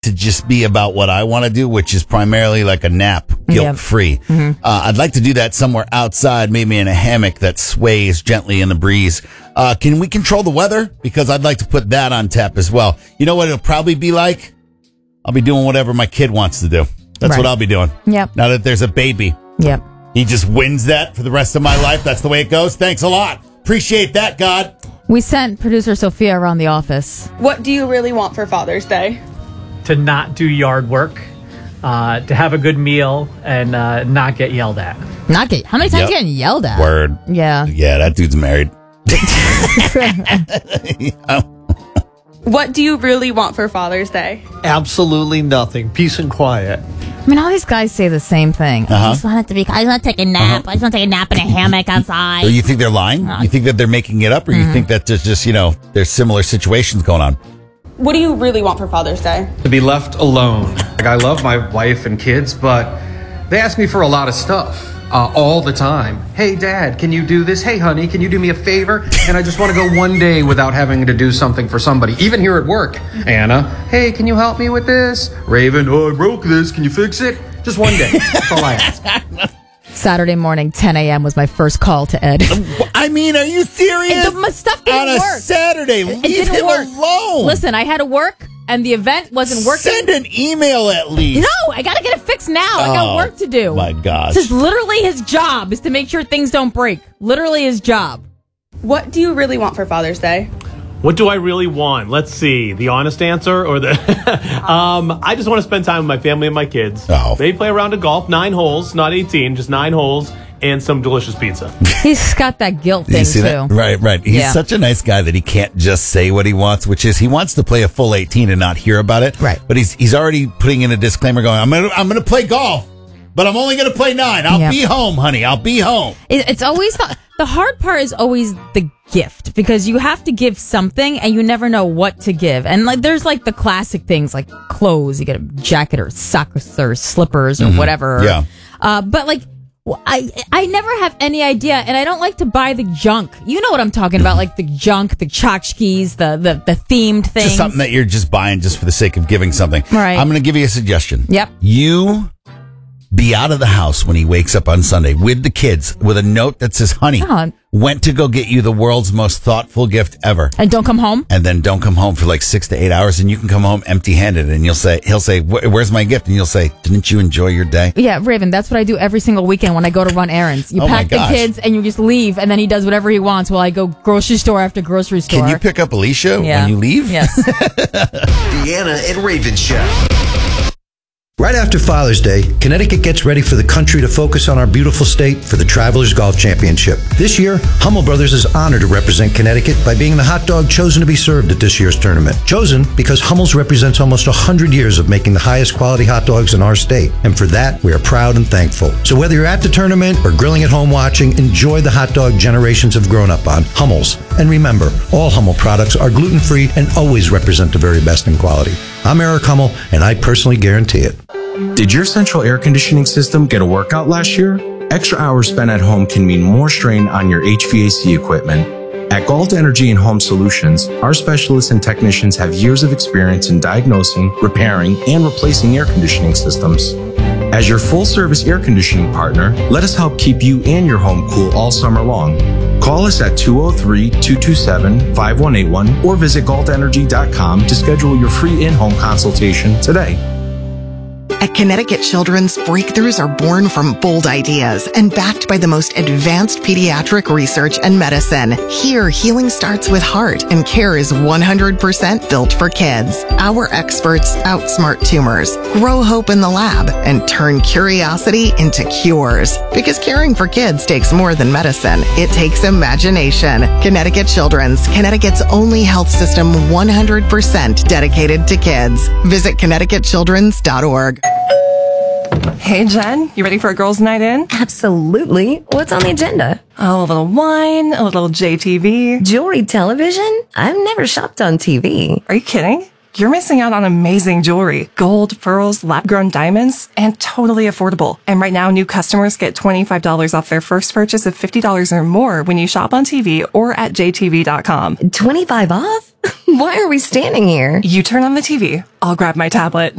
to just be about what I want to do, which is primarily like a nap, guilt-free. Mm-hmm. I'd like to do that somewhere outside, maybe in a hammock that sways gently in the breeze. Can we control the weather? Because I'd like to put that on tap as well. You know what it'll probably be like? I'll be doing whatever my kid wants to do. That's what I'll be doing. Yep. Now that there's a baby. Yep. He just wins that for the rest of my life. That's the way it goes. Thanks a lot. Appreciate that, God. We sent producer Sophia around the office. What do you really want for Father's Day? To not do yard work, to have a good meal, and not get yelled at. How many times are you getting yelled at? Word. Yeah. Yeah, that dude's married. What do you really want for Father's Day? Absolutely nothing. Peace and quiet. I mean, all these guys say the same thing. I just want to take a nap. I just want to take a nap in a hammock outside. You think they're lying? You think that they're making it up? Or you think that there's just, there's similar situations going on? What do you really want for Father's Day? To be left alone. Like, I love my wife and kids, but they ask me for a lot of stuff. All the time. Hey, Dad, can you do this? Hey, honey, can you do me a favor? And I just want to go one day without having to do something for somebody, even here at work. Anna, hey, can you help me with this? Raven, I broke this. Can you fix it? Just one day. That's all I ask. Saturday morning, 10 a.m. was my first call to Ed. I mean, are you serious? My stuff didn't work. On a Saturday, leave him alone. Listen, I had to work, and the event wasn't working. Send an email at least. No, I got to get it fixed now. I got work to do. My gosh. This is literally his job, is to make sure things don't break. Literally his job. What do you really want for Father's Day? What do I really want? Let's see. The honest answer or the... I just want to spend time with my family and my kids. Oh. They play around of golf, 9 holes, not 18, just 9 holes, and some delicious pizza. He's got that guilt thing, too. That? Right. He's such a nice guy that he can't just say what he wants, which is he wants to play a full 18 and not hear about it. Right. But he's already putting in a disclaimer going, I'm gonna play golf, but I'm only going to play 9. I'll be home, honey. I'll be home. It's always... The hard part is always the gift, because you have to give something and you never know what to give. And there's the classic things like clothes. You get a jacket or socks or slippers or whatever. Yeah. But I never have any idea, and I don't like to buy the junk. You know what I'm talking about, like the junk, the tchotchkes, the themed things. Just something that you're just buying just for the sake of giving something. Right. I'm going to give you a suggestion. Yep. You be out of the house when he wakes up on Sunday with the kids with a note that says, honey, went to go get you the world's most thoughtful gift ever. And don't come home? And then don't come home for 6 to 8 hours, and you can come home empty-handed, and he'll say, where's my gift? And you'll say, didn't you enjoy your day? Yeah, Raven, that's what I do every single weekend when I go to run errands. You pack the kids and you just leave, and then he does whatever he wants while I go grocery store after grocery store. Can you pick up Alicia when you leave? Yes. Deanna and Raven Show. Right after Father's Day, Connecticut gets ready for the country to focus on our beautiful state for the Travelers Golf Championship. This year, Hummel Brothers is honored to represent Connecticut by being the hot dog chosen to be served at this year's tournament. Chosen because Hummel's represents almost 100 years of making the highest quality hot dogs in our state. And for that, we are proud and thankful. So whether you're at the tournament or grilling at home watching, enjoy the hot dog generations have grown up on, Hummel's. And remember, all Hummel products are gluten-free and always represent the very best in quality. I'm Eric Hummel, and I personally guarantee it. Did your central air conditioning system get a workout last year? Extra hours spent at home can mean more strain on your HVAC equipment. At Galt Energy and Home Solutions, our specialists and technicians have years of experience in diagnosing, repairing, and replacing air conditioning systems. As your full-service air conditioning partner, let us help keep you and your home cool all summer long. Call us at 203-227-5181 or visit galtenergy.com to schedule your free in-home consultation today. At Connecticut Children's, breakthroughs are born from bold ideas and backed by the most advanced pediatric research and medicine. Here, healing starts with heart, and care is 100% built for kids. Our experts outsmart tumors, grow hope in the lab, and turn curiosity into cures. Because caring for kids takes more than medicine. It takes imagination. Connecticut Children's, Connecticut's only health system 100% dedicated to kids. Visit ConnecticutChildren's.org. Hey, Jen, you ready for a girls' night in? Absolutely. What's on the agenda? Oh, a little wine, a little JTV. Jewelry television? I've never shopped on TV. Are you kidding? You're missing out on amazing jewelry. Gold, pearls, lab-grown diamonds, and totally affordable. And right now, new customers get $25 off their first purchase of $50 or more when you shop on TV or at jtv.com. 25 off? Why are we standing here? You turn on the TV. I'll grab my tablet.